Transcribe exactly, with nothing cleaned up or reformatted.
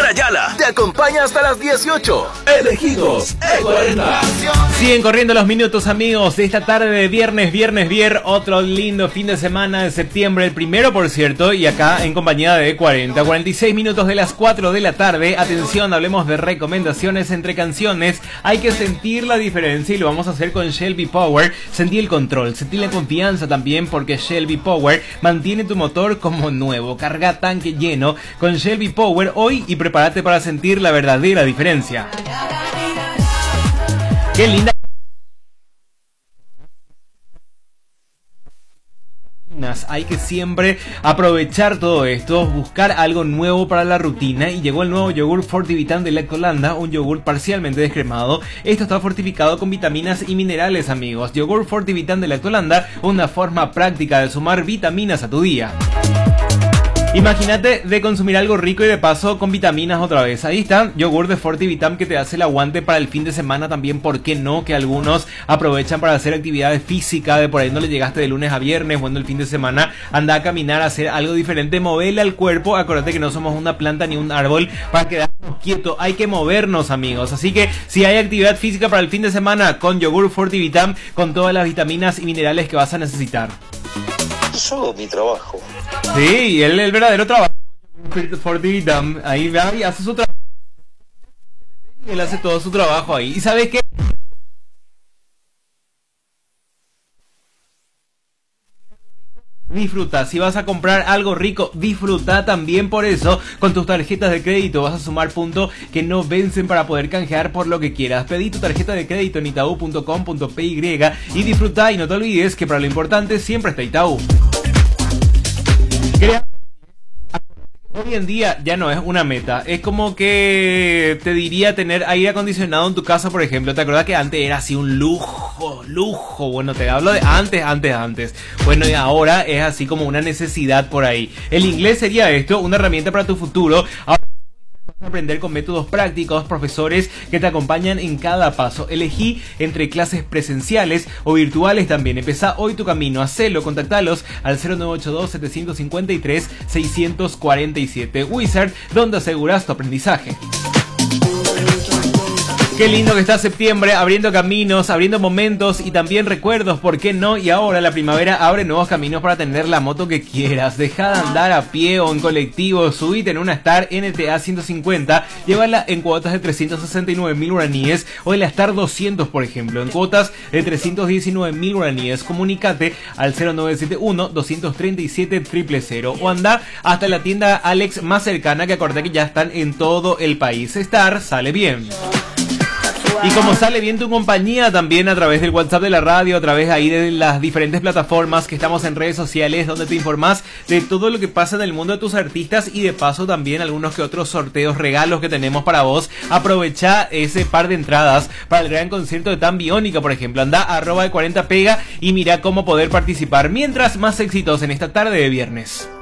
Ayala te acompaña hasta las dieciocho. Elegidos E cuarenta. Siguen corriendo los minutos, amigos, de esta tarde de viernes, viernes, vier, otro lindo fin de semana de septiembre, el primero, por cierto, y acá en compañía de E cuarenta. cuarenta y seis minutos de las cuatro de la tarde. Atención, hablemos de recomendaciones entre canciones. Hay que sentir la diferencia y lo vamos a hacer con Shelby Power. Sentí el control, sentí la confianza también, porque Shelby Power mantiene tu motor como nuevo. Carga tanque lleno con Shelby Power hoy y prepárate para sentir la verdadera diferencia. Qué linda. Hay que siempre aprovechar todo esto, buscar algo nuevo para la rutina, y llegó el nuevo yogur Fortivitam de Lactolanda, un yogur parcialmente descremado. Esto está fortificado con vitaminas y minerales, amigos. Yogur Fortivitam de Lactolanda, una forma práctica de sumar vitaminas a tu día. Imagínate de consumir algo rico y de paso con vitaminas otra vez. Ahí está, yogur de Fortivitam que te hace el aguante para el fin de semana también. ¿Por qué no? Que algunos aprovechan para hacer actividades físicas, de por ahí no le llegaste de lunes a viernes, bueno, el fin de semana anda a caminar, a hacer algo diferente, moverle al cuerpo. Acuérdate que no somos una planta ni un árbol para quedarnos quietos, hay que movernos, amigos. Así que si hay actividad física para el fin de semana, con yogur Fortivitam, con todas las vitaminas y minerales que vas a necesitar. Yo hago mi trabajo. Sí, el, el verdadero trabajo. Fortivitam, ahí va y hace su trabajo. Él hace todo su trabajo ahí. ¿Y sabes qué? Disfruta, si vas a comprar algo rico, disfruta también. Por eso, con tus tarjetas de crédito vas a sumar puntos que no vencen para poder canjear por lo que quieras. Pedí tu tarjeta de crédito en itaú punto com punto pe y disfruta, y no te olvides que para lo importante siempre está Itaú. Crea... Hoy en día ya no es una meta, es como que te diría tener aire acondicionado en tu casa, por ejemplo. ¿Te acuerdas que antes era así un lujo, lujo? Bueno, te hablo de antes, antes, antes. Bueno, y ahora es así como una necesidad por ahí. El inglés sería esto, una herramienta para tu futuro. Ahora vas a aprender con métodos prácticos, profesores que te acompañan en cada paso. Elegí entre clases presenciales o virtuales también. Empezá hoy tu camino, hacelo, contactalos al cero nueve ocho dos, siete cinco tres, seis cuatro siete. Wizard, donde aseguras tu aprendizaje. Qué lindo que está septiembre, abriendo caminos, abriendo momentos y también recuerdos, ¿por qué no? Y ahora la primavera abre nuevos caminos para tener la moto que quieras. Deja de andar a pie o en colectivo, subite en una Star N T A ciento cincuenta, llévala en cuotas de trescientos sesenta y nueve mil guaraníes, o en la Star doscientos, por ejemplo, en cuotas de trescientos diecinueve mil guaraníes. Comunícate al cero nueve siete uno, dos tres siete, cero cero cero o anda hasta la tienda Alex más cercana, que acordé que ya están en todo el país. Star sale bien. Y como sale bien tu compañía, también a través del WhatsApp de la radio, a través ahí de las diferentes plataformas que estamos en redes sociales, donde te informás de todo lo que pasa en el mundo de tus artistas, y de paso también algunos que otros sorteos, regalos que tenemos para vos. Aprovecha ese par de entradas para el gran concierto de Tan Biónica, por ejemplo. Anda a arroba E cuarenta pega y mira cómo poder participar. Mientras, más éxitos en esta tarde de viernes.